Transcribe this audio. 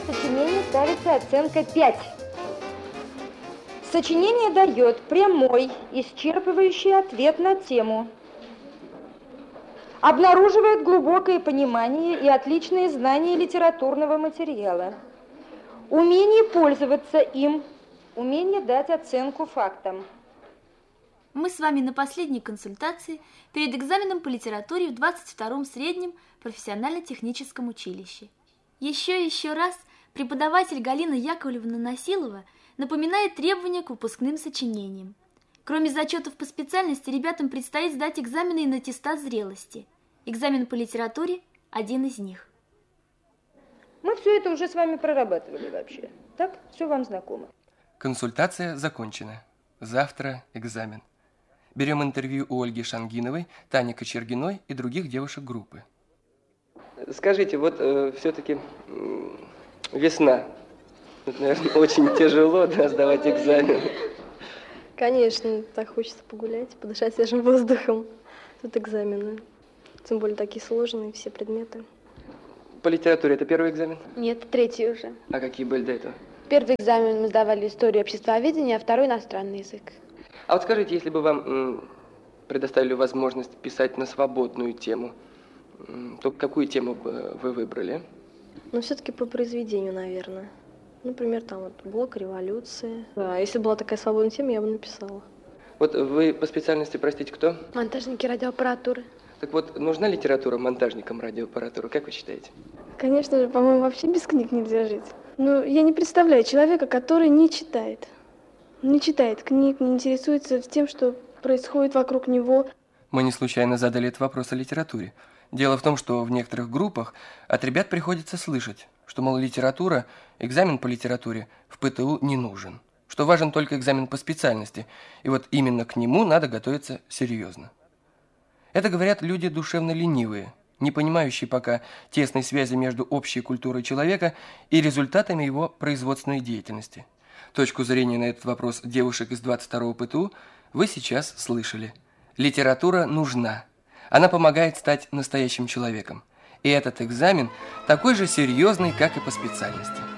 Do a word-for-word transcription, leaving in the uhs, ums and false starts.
сочинению ставится оценка пять. Сочинение дает прямой, исчерпывающий ответ на тему. Обнаруживает глубокое понимание и отличные знания литературного материала. Умение пользоваться им, умение дать оценку фактам. Мы с вами на последней консультации перед экзаменом по литературе в двадцать втором среднем профессионально-техническом училище. Еще и еще раз преподаватель Галина Яковлевна Насилова напоминает требования к выпускным сочинениям. Кроме зачетов по специальности, ребятам предстоит сдать экзамены и на аттестат зрелости. Экзамен по литературе – один из них. Мы все это уже с вами прорабатывали вообще. Так, все вам знакомо. Консультация закончена. Завтра экзамен. Берем интервью у Ольги Шангиновой, Тани Кочергиной и других девушек группы. Скажите, вот э, все-таки э, весна. Это, наверное, очень тяжело, да, сдавать экзамен. Конечно, так хочется погулять, подышать свежим воздухом. Тут экзамены. Тем более такие сложные все предметы. По литературе это первый экзамен? Нет, третий уже. А какие были до этого? Первый экзамен мы сдавали историю обществоведения, а второй иностранный язык. А вот скажите, если бы вам м, предоставили возможность писать на свободную тему, м, то какую тему бы вы выбрали? Ну, все-таки по произведению, наверное. Например, там вот блок революции. Да, если была такая свободная тема, я бы написала. Вот вы по специальности, простите, кто? Монтажники радиоаппаратуры. Так вот, нужна литература монтажникам радиоаппаратуры, как вы считаете? Конечно же, по-моему, вообще без книг нельзя жить. Но я не представляю человека, который не читает. Не читает книг, не интересуется тем, что происходит вокруг него. Мы не случайно задали этот вопрос о литературе. Дело в том, что в некоторых группах от ребят приходится слышать, что, мол, литература, экзамен по литературе в ПТУ не нужен, что важен только экзамен по специальности, и вот именно к нему надо готовиться серьезно. Это говорят люди душевно ленивые, не понимающие пока тесной связи между общей культурой человека и результатами его производственной деятельности. Точку зрения на этот вопрос девушек из двадцать второго ПТУ вы сейчас слышали. Литература нужна. Она помогает стать настоящим человеком. И этот экзамен такой же серьезный, как и по специальности.